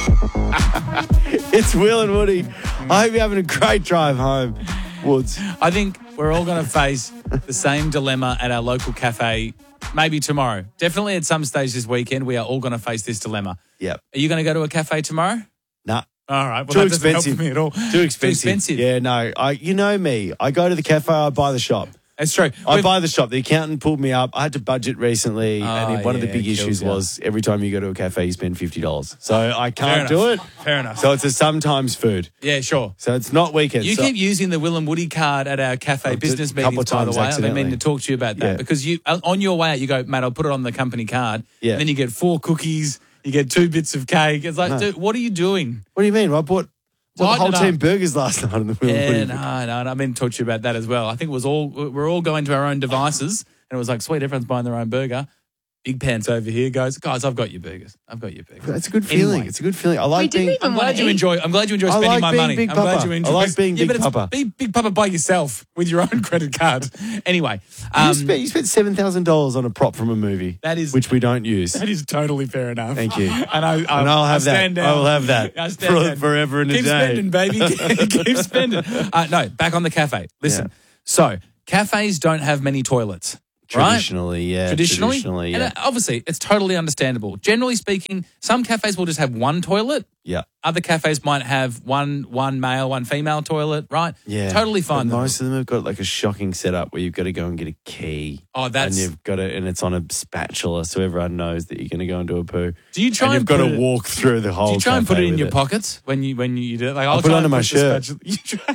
It's Will and Woody. I hope you're having a great drive home, Woods. I think we're all going to face the same dilemma at our local cafe, maybe tomorrow. Definitely at some stage this weekend, we are all going to face this dilemma. Yep. Are you going to go to a cafe tomorrow? Nah. All right. Well, Too that doesn't expensive. help me at all. Too expensive. Yeah, no. You know me. I go to the cafe, I buy the shop. It's true. I buy the shop. The accountant pulled me up. I had to budget recently, and one of the big kills issues you. was every time you go to a cafe, you spend $50. So I can't Fair do enough. it. Fair enough. So it's a sometimes food. Yeah, sure. So it's not weekends. You So- keep using the Will and Woody card at our cafe business a couple meetings, of by the times way. I've been accidentally. meaning to talk to you about that Yeah. because you, on your way out, you go, mate, I'll put it on the company card. Yeah. And then you get 4 cookies, you get 2 bits of cake. It's like, dude, what are you doing? What do you mean? I bought the whole Tighten it team up. burgers last night on the Will and Yeah, Woody. no, I meant to talk to you about that as well. I think it was we're all going to our own devices, and it was like, sweet, everyone's buying their own burger. Big Pants over here goes, guys, I've got your burgers. I've got your burgers. It's a good feeling. Anyway. It's a good feeling. I like being. I'm glad you enjoy I spending like my being money. Big I'm glad Papa. you I enjoy. like being Big but it's Papa. Be Big Papa by yourself with your own credit card. Anyway, You spent $7,000 on a prop from a movie. That is- which we don't use. that is totally fair enough. Thank you. And I'll have that. stand down. I will have that I stand down. forever and a Keep day. spending, baby. Keep spending. No, back on the cafe. Listen. Yeah. So cafes don't have many toilets. Traditionally, yeah. Traditionally, yeah. And obviously, it's totally understandable. Generally speaking, some cafes will just have one toilet. Yeah. Other cafes might have one male, one female toilet, right? Yeah. Totally fine. But most of them have got like a shocking setup where you've got to go and get a key. Oh, that's- And you've got to, and it's on a spatula so everyone knows that you're going to go into a poo. Do you try and and you've got put to it- walk through the whole Do you try and put cafe it in with your pockets when you do it? Like I'll put it try under and my push the shirt. spatula- You try-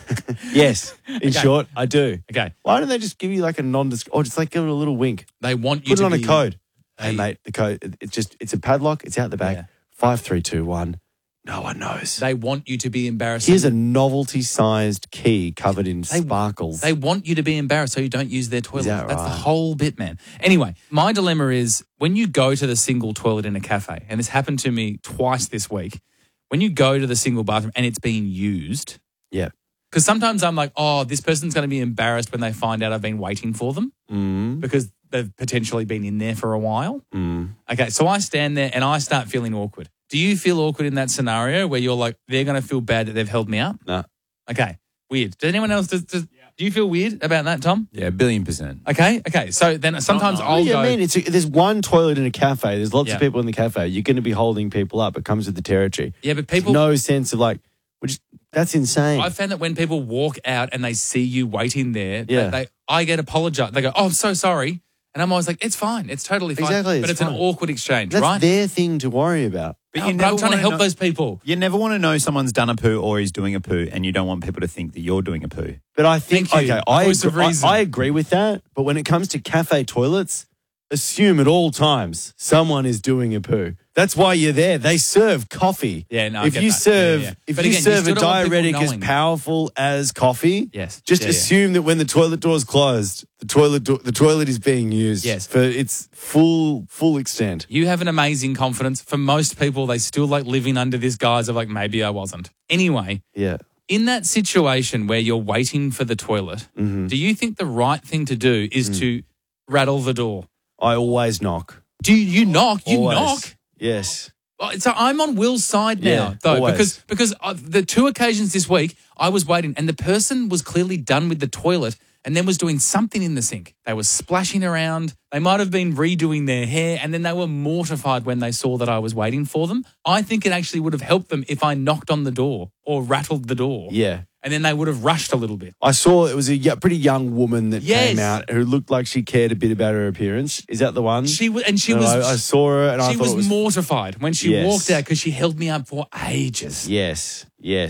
Yes. In short, I do. Okay. Why don't they just give you like a or just like give it a little wink? They want you Put it to on a be- code. Hey, Hey. mate, the code, it's a padlock. It's out the back. Yeah. 5, 3, 2, 1. No one knows. They want you to be embarrassing. Here's a novelty-sized key covered in sparkles. They want you to be embarrassed so you don't use their toilet. that That's the right? whole bit, man. Anyway, my dilemma is when you go to the single toilet in a cafe, and this happened to me twice this week, when you go to the single bathroom and it's being used, yeah. because sometimes I'm like, oh, this person's going to be embarrassed when they find out I've been waiting for them because they've potentially been in there for a while. Okay, so I stand there and I start feeling awkward. Do you feel awkward in that scenario where you're like, they're going to feel bad that they've held me up? No. Okay, weird. Does anyone else, do you feel weird about that, Tom? Yeah, 1,000,000,000. Okay. So then sometimes I'll Yeah, go. I mean, there's one toilet in a cafe. There's lots Yeah. of people in the cafe. You're going to be holding people up. It comes with the territory. Yeah, but There's people. no sense of like, that's insane. I found that when people walk out and they see you waiting there, Yeah. I get apologized. They go, "Oh, I'm so sorry," and I'm always like, "It's fine. It's totally fine." Exactly, But it's it's fine. an awkward exchange, That's right? their thing to worry about. But I'm trying to help those people. You never want to know someone's done a poo or he's doing a poo, and you don't want people to think that you're doing a poo. But I think, Thank you. okay, I Voice of reason. agree with that. But when it comes to cafe toilets, assume at all times someone is doing a poo. That's why you're there. They serve coffee. Yeah, no, I if get you that. serve, Yeah. if But you again, you serve still a don't want people diuretic as knowing. powerful as coffee, Yes. just Yeah, assume that when the toilet door is closed, the toilet is being used Yes. for its full extent. You have an amazing confidence. For most people, they still like living under this guise of like, maybe I wasn't. Anyway, Yeah. in that situation where you're waiting for the toilet, Mm-hmm. do you think the right thing to do is to rattle the door? I always knock. Do you knock? You Always. knock? Yes. Oh, so I'm on Will's side now, Yeah, though, always. because the 2 occasions this week I was waiting, and the person was clearly done with the toilet, and then was doing something in the sink. They were splashing around. They might have been redoing their hair, and then they were mortified when they saw that I was waiting for them. I think it actually would have helped them if I knocked on the door or rattled the door. Yeah. And then they would have rushed a little bit. I saw it was a pretty young woman that Yes. came out who looked like she cared a bit about her appearance. Is that the one? She was I saw her and I she thought was it was mortified when she Yes. walked out because she held me up for ages. Yes.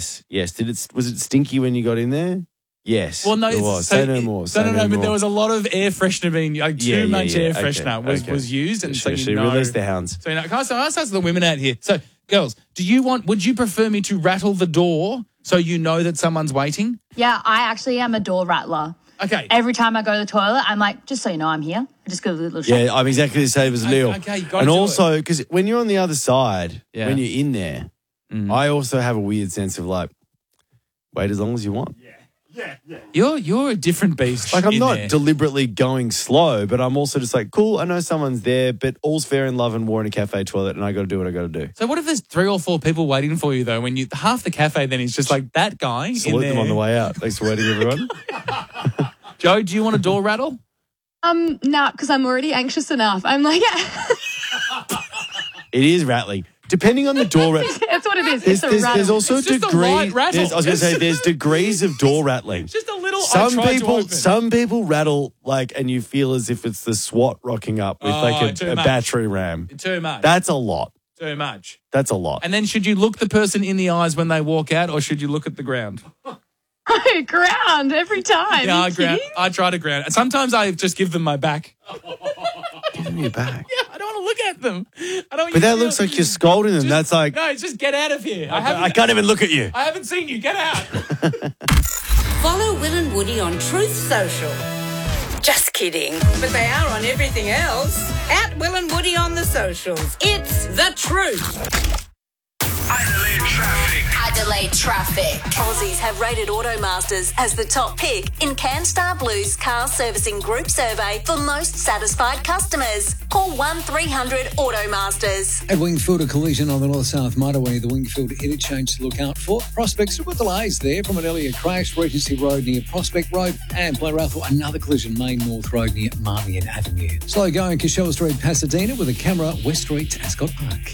Was it stinky when you got in there? Yes. Well, no, it it's- was. so Say no it- more. No, Say no, no but more. there was a lot of air freshener being, like too much air freshener Okay. was used, and so she you know. released the hounds. So you know, can I ask the women out here? So, girls, would you prefer me to rattle the door so you know that someone's waiting? Yeah, I actually am a door rattler. Okay. Every time I go to the toilet, I'm like, just so you know, I'm here. I just give a little shake. Yeah, I'm exactly the same as Leo. Okay, you gotta and do also, because when you're on the other side, Yeah. when you're in there, I also have a weird sense of like, wait as long as you want. Yeah. You're a different beast. Like, I'm in not there. deliberately going slow, but I'm also just like, cool, I know someone's there, but all's fair in love and war in a cafe toilet, and I got to do what I got to do. So what if there's 3 or 4 people waiting for you though? When you half the cafe then is just like that guy in Salute there. them on the way out. Thanks for waiting, everyone. Joe, do you want a door rattle? Nah, because I'm already anxious enough. I'm like, It is rattling. Depending on the door rattle. that's what it is. It's a rattle. There's also It's just a light rattle. I was going to say, there's degrees of door rattling. Just a little. I Some tried to people, open. some people rattle like, and you feel as if it's the SWAT rocking up with like too a much. battery ram. Too much. That's a lot. Too much. That's a lot. And then should you look the person in the eyes when they walk out, or should you look at the ground? Ground every time. Yeah, You kidding? I try to ground. Sometimes I just give them my back. Give them your back. Yeah, I don't want to look at them. I don't. But that looks like you're scolding them. That's like, No, it's just get out of here. I can't even look at you. I haven't seen you. Get out. Follow Will and Woody on Truth Social. Just kidding. But they are on everything else. At Will and Woody on the socials. It's the truth. Adelaide traffic. Adelaide traffic. Aussies have rated Automasters as the top pick in CanStar Blue's car servicing group survey for most satisfied customers. Call 1300 Automasters. At Wingfield, a collision on the north-south motorway, the Wingfield interchange to look out for. Prospects have got delays there from an earlier crash, Regency Road near Prospect Road, and Blairalpha, another collision, Main North Road near Marmion Avenue. Slow going, Cashel Street, Pasadena, with a camera, West Street, Ascot Park.